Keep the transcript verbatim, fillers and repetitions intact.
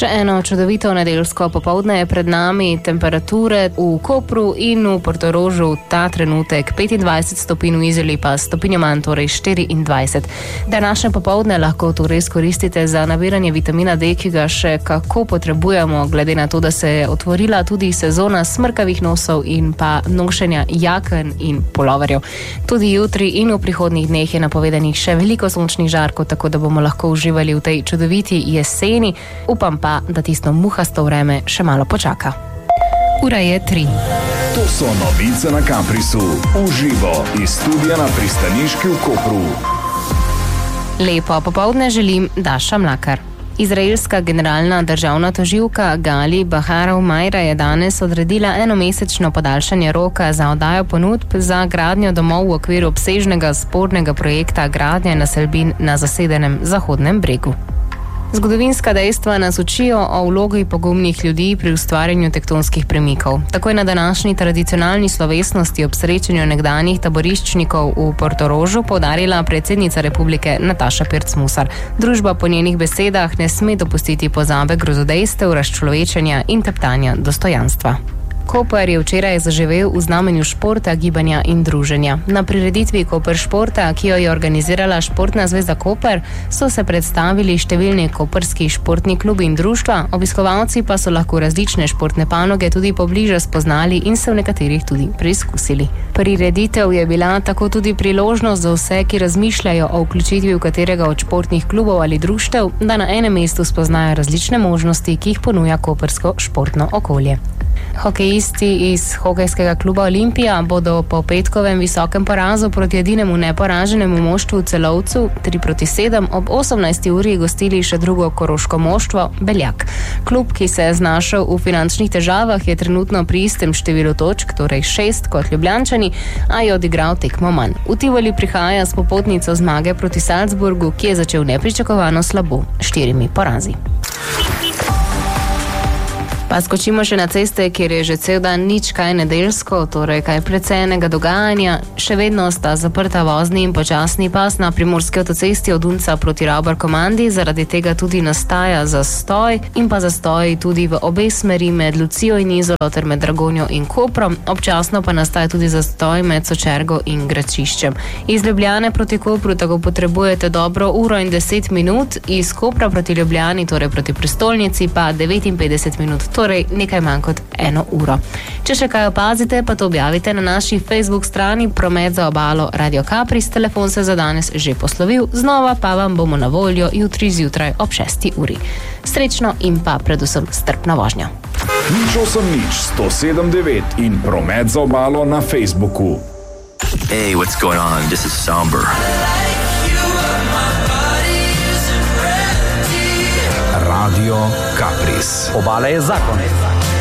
Še eno čudovito nedeljsko popoldne je pred nami. Temperature v Kopru in v Portorožu ta trenutek petindvajset stopinj, v Izoli pa stopinjo manj, torej štiriindvajset. Današnje popoldne lahko torej izkoristite za nabiranje vitamina D, ki ga še kako potrebujemo, glede na to, da se je otvorila tudi sezona smrkavih nosov in pa nošenja jaken in puloverjev. Tudi jutri in v prihodnjih dneh je napovedanih še veliko sončnih žarkov, tako da bomo lahko uživali v tej čudoviti jeseni. Upam pa, da tisto muhasto vreme še malo počaka. Ura je tri. To so novice na Kaprisu. Uživo iz studia na pristaniški v Kopru. Lepo popoldne želim Daša Mlakar. Izraelska generalna državna tožilka Gali Baharov Majra je danes odredila enomesečno podaljšanje roka za oddajo ponudb za gradnjo domov v okviru obsežnega spornega projekta gradnje naselbin na zasedenem Zahodnem bregu. Zgodovinska dejstva nas učijo o vlogi pogumnih ljudi pri ustvarjanju tektonskih premikov. Tako je na današnji tradicionalni slovesnosti ob srečanju nekdanjih taboriščnikov v Portorožu poudarila predsednica republike Nataša Pirc Musar. Družba po njenih besedah ne sme dopustiti pozabe grozodejstev, razčlovečenja in teptanja dostojanstva. Koper je včeraj zaživel v znamenju športa, gibanja in druženja. Na prireditvi Koper športa, ki jo je organizirala Športna zveza Koper, so se predstavili številni koprski športni klubi in društva, obiskovalci pa so lahko različne športne panoge tudi pobliže spoznali in se v nekaterih tudi preizkusili. Prireditev je bila tako tudi priložnost za vse, ki razmišljajo o vključitvi v katerega od športnih klubov ali društev, da na enem mestu spoznajo različne možnosti, ki jih ponuja koprsko športno okolje. Hokejisti iz hokejskega kluba Olimpija bodo po petkovem visokem porazu proti edinemu neporaženemu moštvu v Celovcu tri proti sedem ob osemnajsti uri gostili še drugo koroško moštvo Beljak. Klub, ki se je znašel v finančnih težavah, je trenutno pri istem številu točk, torej šest kot Ljubljančani, a je odigral tekmo manj. V Tivoli prihaja s popotnico zmage proti Salzburgu, ki je začel nepričakovano slabo, štirimi porazi. Pa skočimo še na ceste, kjer je že cel dan nič kaj nedeljsko, torej kaj precenega dogajanja. Še vedno sta zaprta vozni in počasni pas na primorski avtocesti od Unca proti Ravbar-Komandi, zaradi tega tudi nastaja zastoj in pa zastoj tudi v obe smeri med Lucijo in Izolo ter med Dragonjo in Koprom. Občasno pa nastaja tudi zastoj med Sočergo in Gračiščem. Iz Ljubljane proti Kopru tako potrebujete dobro uro in deset minut, iz Kopra proti Ljubljani, torej proti prestolnici, pa devetinpetdeset minut. Torej nekaj manj kot eno uro. Če še kaj opazite, pa to objavite na naši Facebook strani Promet za obalo Radio Kapris. Telefon se za danes že poslovil, znova pa vam bomo na voljo jutri zjutraj ob šesti uri. Srečno in pa predvsem strpna vožnja. Nič osem nič sto sedem devet in Promet za obalo na Facebooku. Hey, what's going on? This is Somber. Radio Kapris. Obala je zakon.